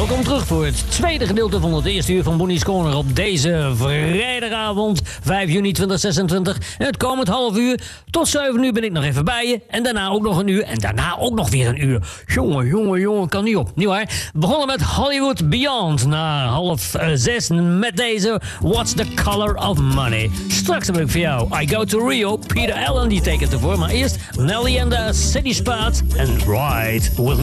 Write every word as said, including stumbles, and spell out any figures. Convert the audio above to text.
Welkom terug voor het tweede gedeelte van het eerste uur van Bonnie's Corner op deze vrijdagavond, vijf juni tweeduizend zesentwintig. En het komend half uur tot zeven uur ben ik nog even bij je. En daarna ook nog een uur. En daarna ook nog weer een uur. Jongen, jongen, jongen, kan niet op. Niet waar? We begonnen met Hollywood Beyond. Na half uh, zes met deze What's the Color of Money. Straks heb ik voor jou I Go to Rio. Peter Allen die tekent ervoor. Maar eerst Nelly and the City Spots en Ride With